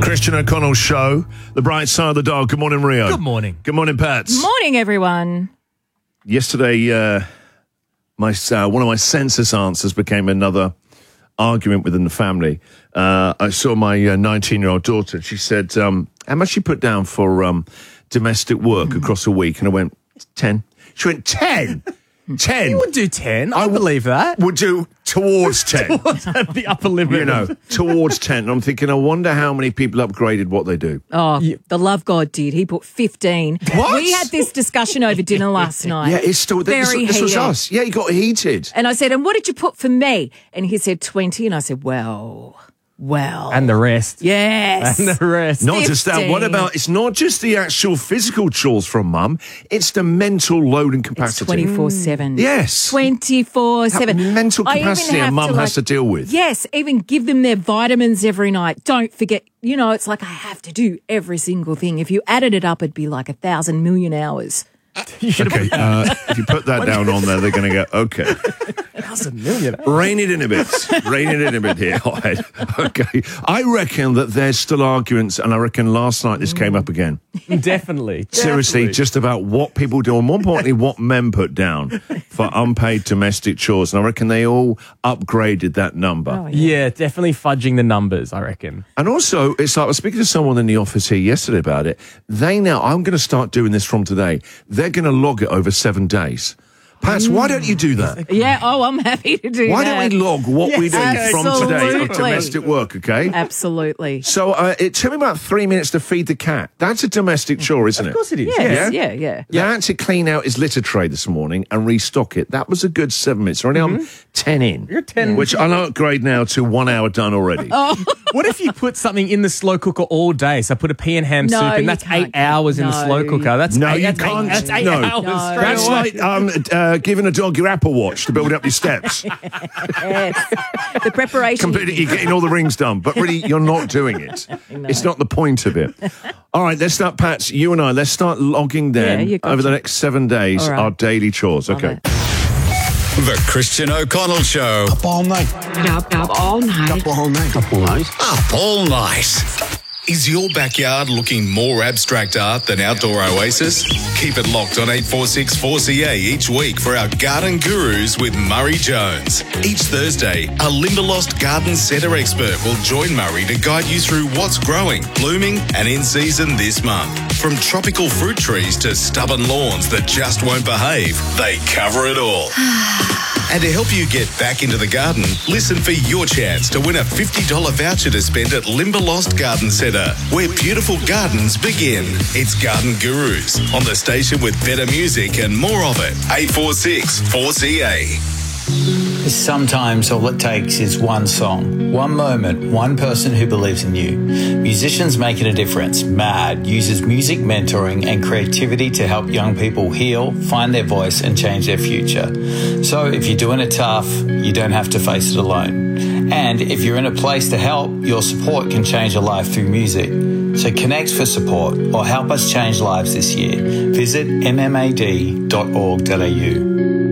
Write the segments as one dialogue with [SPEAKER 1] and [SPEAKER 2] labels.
[SPEAKER 1] Christian O'Connell Show, the bright side of the dial. Good morning, Rio.
[SPEAKER 2] Good morning.
[SPEAKER 1] Good morning, Pats.
[SPEAKER 3] Morning, everyone.
[SPEAKER 1] Yesterday, one of my census answers became another argument within the family. I saw my 19-year-old daughter. She said, how much she put down for domestic work across a week? And I went, 10. She went, 10? 10?
[SPEAKER 2] You would do 10. I believe that.
[SPEAKER 1] Would do towards 10.
[SPEAKER 2] The upper limit.
[SPEAKER 1] You know, towards 10. And I'm thinking, I wonder how many people upgraded what they do.
[SPEAKER 3] Oh, the love God did. He put 15.
[SPEAKER 1] What?
[SPEAKER 3] We had this discussion over dinner last night.
[SPEAKER 1] Yeah, it's still
[SPEAKER 3] Very
[SPEAKER 1] this was
[SPEAKER 3] heated.
[SPEAKER 1] us. Yeah, he got heated.
[SPEAKER 3] And I said, and what did you put for me? And he said 20. And I said, well.
[SPEAKER 2] And the rest.
[SPEAKER 3] Yes.
[SPEAKER 2] And the rest.
[SPEAKER 1] Not just that.
[SPEAKER 3] 15.
[SPEAKER 1] What about, it's not just the actual physical chores from mum, it's the mental load and capacity.
[SPEAKER 3] 24/7.
[SPEAKER 1] Yes.
[SPEAKER 3] 24/7.
[SPEAKER 1] That mental capacity a mum has to deal with.
[SPEAKER 3] Yes, even give them their vitamins every night. Don't forget, it's like I have to do every single thing. If you added it up, it'd be like 1,000 million hours.
[SPEAKER 1] Okay, if you put that down on there, they're going to go, okay.
[SPEAKER 2] 1,000 million.
[SPEAKER 1] Rein it in a bit. Rein it in a bit here. All right. Okay. I reckon that there's still arguments, and I reckon last night this came up again.
[SPEAKER 2] Definitely.
[SPEAKER 1] Seriously, just about what people do, and more importantly, what men put down for unpaid domestic chores. And I reckon they all upgraded that number.
[SPEAKER 3] Oh,
[SPEAKER 2] Yeah, definitely fudging the numbers, I reckon.
[SPEAKER 1] And also, it's like I was speaking to someone in the office here yesterday about it. I'm going to start doing this from today. They're going to log it over 7 days. Pats, why don't you do that?
[SPEAKER 3] Yeah, I'm happy to do
[SPEAKER 1] Why
[SPEAKER 3] that.
[SPEAKER 1] don't we log what we do from today of
[SPEAKER 3] Absolutely.
[SPEAKER 1] domestic work, okay?
[SPEAKER 3] Absolutely.
[SPEAKER 1] So it took me about 3 minutes to feed the cat. That's a domestic chore, isn't it?
[SPEAKER 2] Of course it is.
[SPEAKER 3] Yes, yeah.
[SPEAKER 1] I had to clean out his litter tray this morning and restock it. That was a good 7 minutes. Already I'm 10 in.
[SPEAKER 2] You're 10.
[SPEAKER 1] Which I'll upgrade now to 1 hour done already.
[SPEAKER 2] What if you put something in the slow cooker all day? So put a pea and ham
[SPEAKER 3] No,
[SPEAKER 2] soup,
[SPEAKER 3] you
[SPEAKER 2] and that's
[SPEAKER 3] can't.
[SPEAKER 2] 8 hours in the slow
[SPEAKER 3] No.
[SPEAKER 2] cooker. That's
[SPEAKER 1] No,
[SPEAKER 2] eight,
[SPEAKER 1] you
[SPEAKER 2] that's
[SPEAKER 1] can't.
[SPEAKER 2] Eight, that's 8
[SPEAKER 1] No.
[SPEAKER 2] hours
[SPEAKER 3] No.
[SPEAKER 2] straight
[SPEAKER 1] That's
[SPEAKER 2] away.
[SPEAKER 1] like giving a dog your Apple Watch to build up your steps.
[SPEAKER 3] Yes. The preparation.
[SPEAKER 1] Completely, you're getting all the rings done, but really you're not doing it. It's not the point of it. All right, let's start, Pats, you and I, let's start logging
[SPEAKER 3] Yeah,
[SPEAKER 1] then
[SPEAKER 3] you gotcha.
[SPEAKER 1] over the next 7 days
[SPEAKER 3] All right.
[SPEAKER 1] our daily chores.
[SPEAKER 3] Love
[SPEAKER 1] Okay.
[SPEAKER 3] it.
[SPEAKER 4] The Christian O'Connell Show.
[SPEAKER 5] Up all night.
[SPEAKER 6] Up all night.
[SPEAKER 5] Up all night. Up all night.
[SPEAKER 4] Up all night. Is your backyard looking more abstract art than Outdoor Oasis? Keep it locked on 846 4CA each week for our Garden Gurus with Murray Jones. Each Thursday, a Limberlost garden centre expert will join Murray to guide you through what's growing, blooming and in season this month. From tropical fruit trees to stubborn lawns that just won't behave, they cover it all. And to help you get back into the garden, listen for your chance to win a $50 voucher to spend at Limberlost Garden Centre, where beautiful gardens begin. It's Garden Gurus on the station with better music and more of it. 846 4CA.
[SPEAKER 7] Sometimes all it takes is one song, one moment, one person who believes in you. Musicians Making a Difference, MAD, uses music mentoring and creativity to help young people heal, find their voice and change their future. So if you're doing it tough, you don't have to face it alone. And if you're in a place to help, your support can change a life through music. So connect for support or help us change lives this year. Visit mmad.org.au.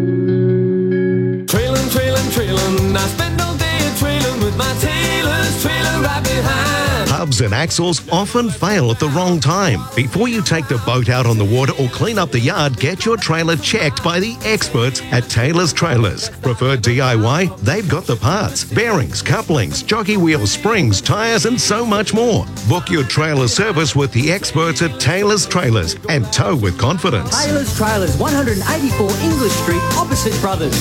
[SPEAKER 8] Trailing. I spend all day trailing with my tailors trailing right behind.
[SPEAKER 9] Hubs and axles often fail at the wrong time. Before you take the boat out on the water or clean up the yard, get your trailer checked by the experts at Taylor's Trailers. Preferred DIY? They've got the parts, bearings, couplings, jockey wheels, springs, tyres and so much more. Book your trailer service with the experts at Taylor's Trailers and tow with confidence.
[SPEAKER 8] Taylor's Trailers, 184 English Street, opposite Brothers.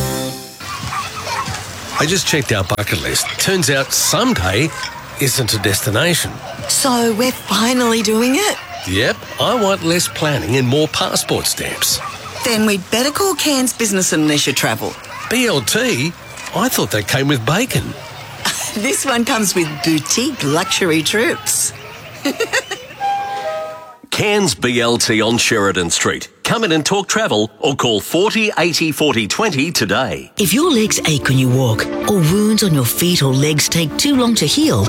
[SPEAKER 5] I just checked our bucket list. Turns out someday isn't a destination.
[SPEAKER 6] So we're finally doing it?
[SPEAKER 5] Yep, I want less planning and more passport stamps.
[SPEAKER 6] Then we'd better call Cairns Business and Leisure Travel.
[SPEAKER 5] BLT? I thought that came with bacon.
[SPEAKER 6] This one comes with boutique luxury trips.
[SPEAKER 10] Cairns BLT on Sheridan Street. Come in and talk travel or call 40 80 40 20 today.
[SPEAKER 11] If your legs ache when you walk, or wounds on your feet or legs take too long to heal,